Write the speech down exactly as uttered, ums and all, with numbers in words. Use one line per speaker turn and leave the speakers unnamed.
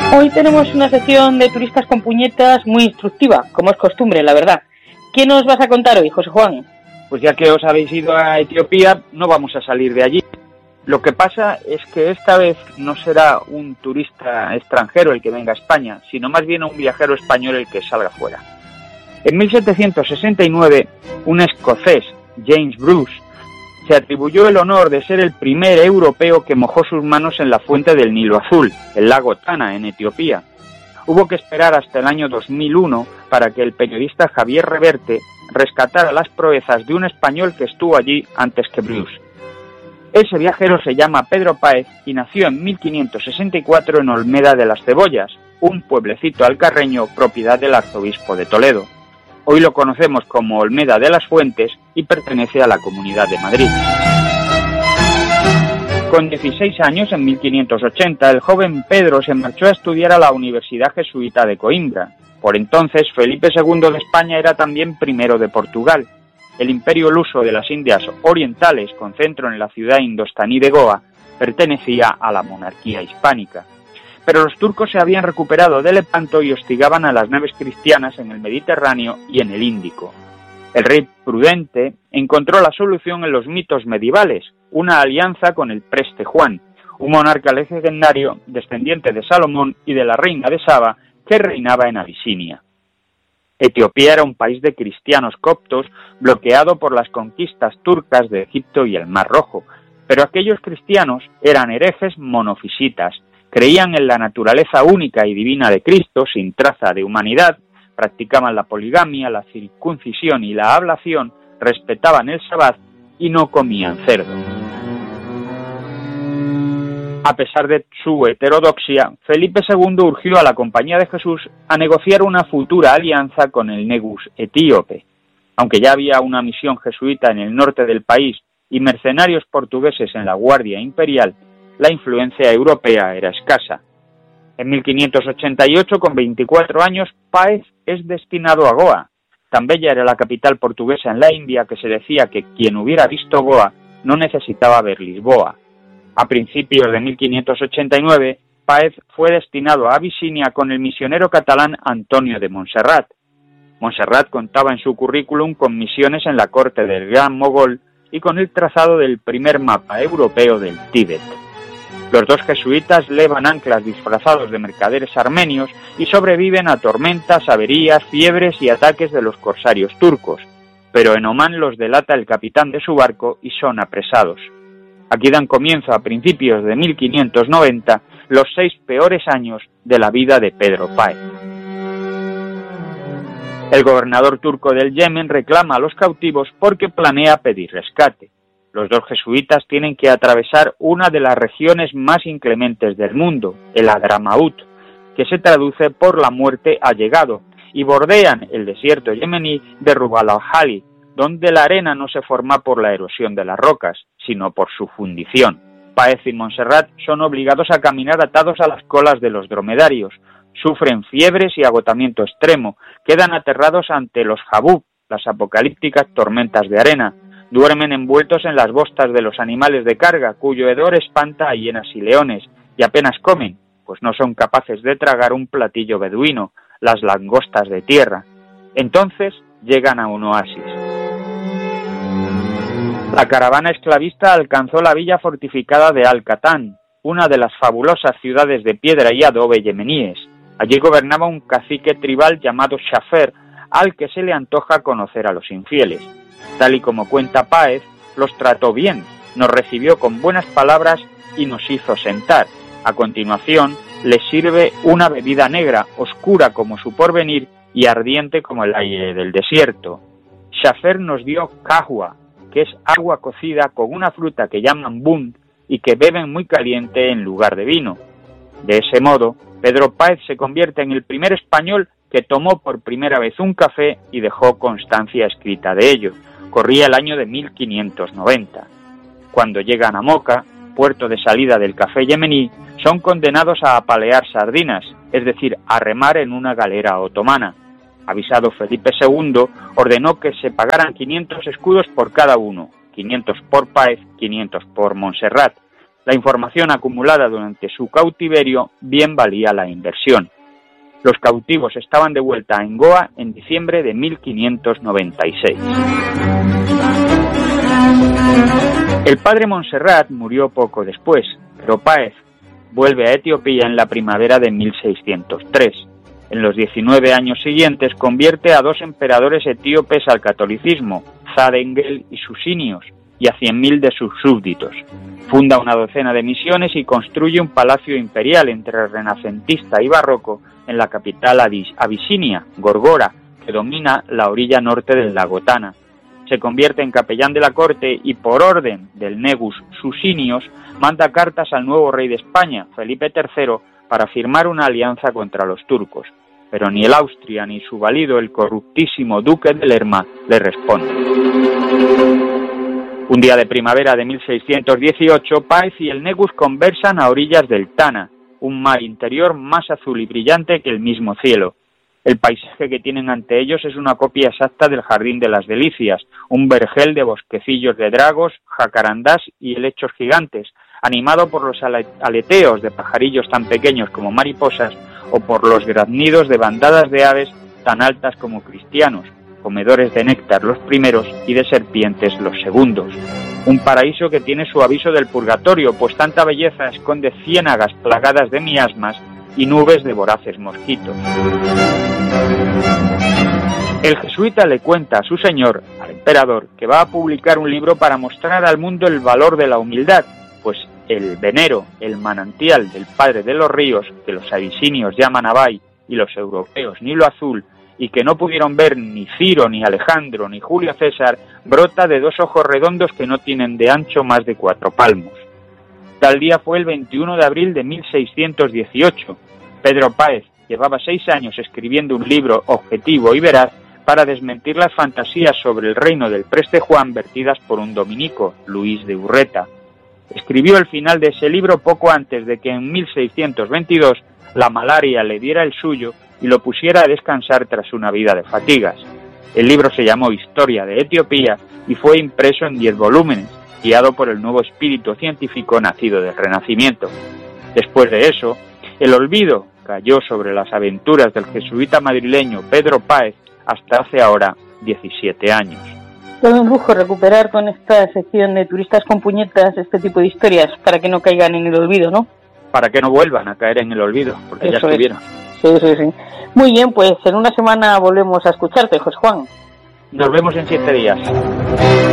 Hoy tenemos una sección de turistas con puñetas muy instructiva, como es costumbre, la verdad. ¿Qué nos vas a contar hoy, José Juan?
Pues ya que os habéis ido a Etiopía, no vamos a salir de allí. Lo que pasa es que esta vez no será un turista extranjero el que venga a España, sino más bien un viajero español el que salga fuera. En mil setecientos sesenta y nueve, un escocés, James Bruce, se atribuyó el honor de ser el primer europeo que mojó sus manos en la fuente del Nilo Azul, el lago Tana, en Etiopía. Hubo que esperar hasta el año dos mil uno para que el periodista Javier Reverte rescatara las proezas de un español que estuvo allí antes que Bruce. Ese viajero se llama Pedro Páez y nació en mil quinientos sesenta y cuatro en Olmeda de las Cebollas, un pueblecito alcarreño propiedad del arzobispo de Toledo. Hoy lo conocemos como Olmeda de las Fuentes y pertenece a la Comunidad de Madrid. Con dieciséis años, en mil quinientos ochenta, el joven Pedro se marchó a estudiar a la Universidad Jesuita de Coimbra. Por entonces, Felipe segundo de España era también primero de Portugal. El imperio luso de las Indias Orientales, con centro en la ciudad indostaní de Goa, pertenecía a la monarquía hispánica. Pero los turcos se habían recuperado de Lepanto y hostigaban a las naves cristianas en el Mediterráneo y en el Índico. El rey Prudente encontró la solución en los mitos medievales, una alianza con el preste Juan, un monarca legendario descendiente de Salomón y de la reina de Saba que reinaba en Abisinia. Etiopía era un país de cristianos coptos bloqueado por las conquistas turcas de Egipto y el Mar Rojo, pero aquellos cristianos eran herejes monofisitas, creían en la naturaleza única y divina de Cristo sin traza de humanidad, practicaban la poligamia, la circuncisión y la ablación, respetaban el sabbat y no comían cerdo. A pesar de su heterodoxia, Felipe segundo urgió a la Compañía de Jesús a negociar una futura alianza con el Negus etíope. Aunque ya había una misión jesuita en el norte del país y mercenarios portugueses en la Guardia Imperial, la influencia europea era escasa. En mil quinientos ochenta y ocho, con veinticuatro años, Páez es destinado a Goa. Tan bella era la capital portuguesa en la India que se decía que quien hubiera visto Goa no necesitaba ver Lisboa. A principios de mil quinientos ochenta y nueve, Páez fue destinado a Abisinia con el misionero catalán Antonio de Montserrat. Montserrat contaba en su currículum con misiones en la corte del Gran Mogol y con el trazado del primer mapa europeo del Tíbet. Los dos jesuitas levan anclas disfrazados de mercaderes armenios y sobreviven a tormentas, averías, fiebres y ataques de los corsarios turcos, pero en Omán los delata el capitán de su barco y son apresados. Aquí dan comienzo a principios de mil quinientos noventa los seis peores años de la vida de Pedro Páez. El gobernador turco del Yemen reclama a los cautivos porque planea pedir rescate. Los dos jesuitas tienen que atravesar una de las regiones más inclementes del mundo, el Hadramaut, que se traduce por la muerte ha llegado, y bordean el desierto yemení de Rub al-Khali, donde la arena no se forma por la erosión de las rocas, sino por su fundición. Páez y Montserrat son obligados a caminar atados a las colas de los dromedarios, sufren fiebres y agotamiento extremo, quedan aterrados ante los jabub, las apocalípticas tormentas de arena, duermen envueltos en las bostas de los animales de carga, cuyo hedor espanta a hienas y leones, y apenas comen, pues no son capaces de tragar un platillo beduino, las langostas de tierra. Entonces llegan a un oasis. La caravana esclavista alcanzó la villa fortificada de Al-Qatán, una de las fabulosas ciudades de piedra y adobe yemeníes. Allí gobernaba un cacique tribal llamado Shafer, al que se le antoja conocer a los infieles. Tal y como cuenta Páez, los trató bien, nos recibió con buenas palabras y nos hizo sentar. A continuación, les sirve una bebida negra, oscura como su porvenir y ardiente como el aire del desierto. Shafer nos dio kahwa, que es agua cocida con una fruta que llaman bun y que beben muy caliente en lugar de vino. De ese modo, Pedro Páez se convierte en el primer español que tomó por primera vez un café y dejó constancia escrita de ello. Corría el año de mil quinientos noventa. Cuando llegan a Moca, puerto de salida del café yemení, son condenados a apalear sardinas, es decir, a remar en una galera otomana. Avisado Felipe segundo, ordenó que se pagaran quinientos escudos por cada uno, quinientos por Páez, quinientos por Montserrat, La información acumulada durante su cautiverio bien valía la inversión. Los cautivos estaban de vuelta en Goa en diciembre de mil quinientos noventa y seis. El padre Montserrat murió poco después, pero Páez vuelve a Etiopía en la primavera de mil seiscientos tres. En los diecinueve años siguientes convierte a dos emperadores etíopes al catolicismo, Zadengel y Susinios, y a cien mil de sus súbditos. Funda una docena de misiones y construye un palacio imperial entre renacentista y barroco en la capital abisinia, Gorgora, que domina la orilla norte del lago Tana. Se convierte en capellán de la corte y, por orden del Negus Susinios, manda cartas al nuevo rey de España, Felipe tercero, para firmar una alianza contra los turcos. Pero ni el Austria ni su valido, el corruptísimo duque de Lerma, le responden. Un día de primavera de mil seiscientos dieciocho, Páez y el Negus conversan a orillas del Tana, un mar interior más azul y brillante que el mismo cielo. El paisaje que tienen ante ellos es una copia exacta del Jardín de las Delicias, un vergel de bosquecillos de dragos, jacarandás y helechos gigantes, animado por los aleteos de pajarillos tan pequeños como mariposas o por los graznidos de bandadas de aves tan altas como cristianos, comedores de néctar los primeros y de serpientes los segundos. Un paraíso que tiene su aviso del purgatorio, pues tanta belleza esconde ciénagas plagadas de miasmas y nubes de voraces mosquitos. El jesuita le cuenta a su señor, al emperador, que va a publicar un libro para mostrar al mundo el valor de la humildad, pues el Venero, el manantial del padre de los ríos, que los abisinios llaman Abay y los europeos Nilo Azul, y que no pudieron ver ni Ciro, ni Alejandro, ni Julio César, brota de dos ojos redondos que no tienen de ancho más de cuatro palmos. Tal día fue el veintiuno de abril de mil seiscientos dieciocho. Pedro Páez llevaba seis años escribiendo un libro objetivo y veraz para desmentir las fantasías sobre el reino del Preste Juan vertidas por un dominico, Luis de Urreta. Escribió el final de ese libro poco antes de que en mil seiscientos veintidós la malaria le diera el suyo y lo pusiera a descansar tras una vida de fatigas. El libro se llamó Historia de Etiopía y fue impreso en diez volúmenes, guiado por el nuevo espíritu científico nacido del Renacimiento. Después de eso, el olvido cayó sobre las aventuras del jesuita madrileño Pedro Páez hasta hace ahora diecisiete años.
Todo un lujo recuperar con esta sección de Turistas con Puñetas este tipo de historias para que no caigan en el olvido, ¿no?
Para que no vuelvan a caer en el olvido, porque eso ya estuvieron.
Es. Sí, sí, sí. Muy bien, pues en una semana volvemos a escucharte, José Juan.
Nos vemos en siete días.